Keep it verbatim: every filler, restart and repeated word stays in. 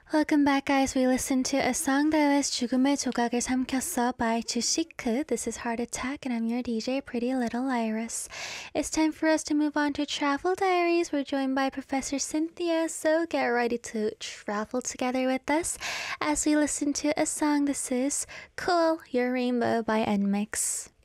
Welcome back, guys. We listened to a song that was 죽음의 조각을 삼켰어 by Jushik. This is Heart Attack, and I'm your D J, Pretty Little Iris. It's time for us to move on to Travel Diaries. We're joined by Professor Cynthia, so get ready to travel together with us as we listen to a song. This is Cool Your Rainbow by N M I X.